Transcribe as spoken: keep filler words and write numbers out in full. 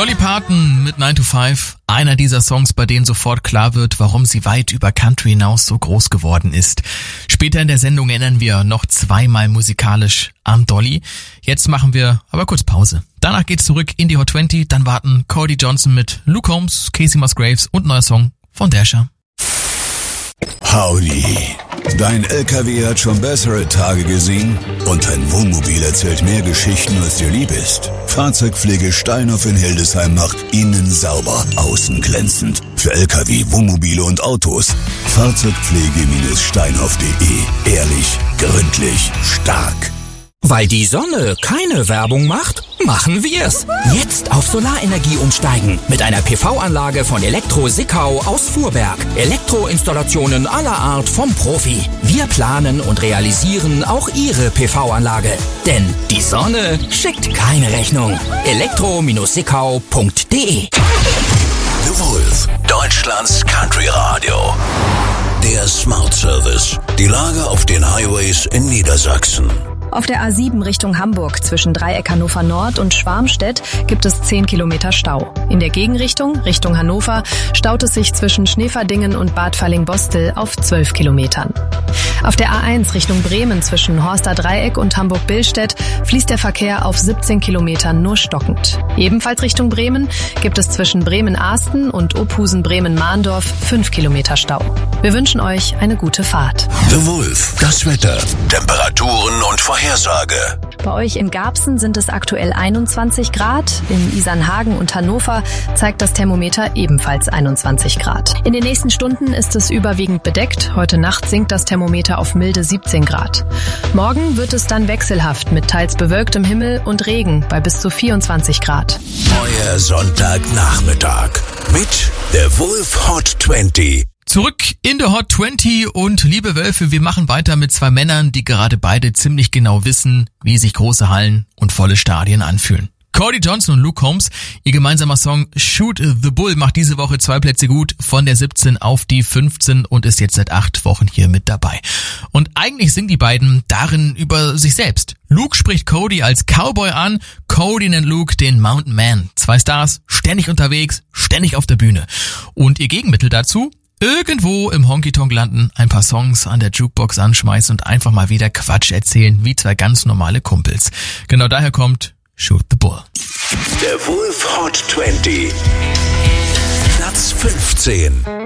Dolly Parton mit nine to five, einer dieser Songs, bei denen sofort klar wird, warum sie weit über Country hinaus so groß geworden ist. Später in der Sendung erinnern wir noch zweimal musikalisch an Dolly. Jetzt machen wir aber kurz Pause. Danach geht's zurück in die Hot zwanzig, dann warten Cody Johnson mit Luke Combs, Casey Musgraves und neuer Song von Dasher. Howdy. Dein L K W hat schon bessere Tage gesehen und dein Wohnmobil erzählt mehr Geschichten, als dir lieb ist. Fahrzeugpflege Steinhoff in Hildesheim macht innen sauber, außen glänzend. Für L K W, Wohnmobile und Autos. Fahrzeugpflege Steinhoff punkt de. Ehrlich, gründlich, stark. Weil die Sonne keine Werbung macht, machen wir's. Jetzt auf Solarenergie umsteigen. Mit einer P V-Anlage von Elektro Sickau aus Fuhrberg. Elektroinstallationen aller Art vom Profi. Wir planen und realisieren auch Ihre P V-Anlage. Denn die Sonne schickt keine Rechnung. elektro sickau punkt de. The Wolf, Deutschlands Country Radio. Der Smart Service. Die Lage auf den Highways in Niedersachsen. Auf der A sieben Richtung Hamburg zwischen Dreieck Hannover Nord und Schwarmstedt gibt es zehn Kilometer Stau. In der Gegenrichtung, Richtung Hannover, staut es sich zwischen Schneverdingen und Bad Falling-Bostel auf zwölf Kilometern. Auf der A eins Richtung Bremen zwischen Horster Dreieck und Hamburg-Billstedt fließt der Verkehr auf siebzehn Kilometern nur stockend. Ebenfalls Richtung Bremen gibt es zwischen Bremen-Ahsten und Ophusen-Bremen-Mahndorf fünf Kilometer Stau. Wir wünschen euch eine gute Fahrt. The Wolf, das Wetter, Temperaturen und Vorhersage. Bei euch in Garbsen sind es aktuell einundzwanzig Grad. In Isernhagen und Hannover zeigt das Thermometer ebenfalls einundzwanzig Grad. In den nächsten Stunden ist es überwiegend bedeckt. Heute Nacht sinkt das Thermometer auf milde siebzehn Grad. Morgen wird es dann wechselhaft mit teils bewölktem Himmel und Regen bei bis zu vierundzwanzig Grad. Euer Sonntagnachmittag mit der Wolf Hot zwanzig. Zurück in der Hot zwanzig und liebe Wölfe, wir machen weiter mit zwei Männern, die gerade beide ziemlich genau wissen, wie sich große Hallen und volle Stadien anfühlen. Cody Johnson und Luke Combs, ihr gemeinsamer Song Shoot the Bull macht diese Woche zwei Plätze gut, von der siebzehn auf die fünfzehn und ist jetzt seit acht Wochen hier mit dabei. Und eigentlich singen die beiden darin über sich selbst. Luke spricht Cody als Cowboy an, Cody nennt Luke den Mountain Man. Zwei Stars, ständig unterwegs, ständig auf der Bühne. Und ihr Gegenmittel dazu? Irgendwo im Honky-Tonk landen, ein paar Songs an der Jukebox anschmeißen und einfach mal wieder Quatsch erzählen, wie zwei ganz normale Kumpels. Genau daher kommt Shoot the Bull. Der Wolf Hot zwanzig. Platz fünfzehn.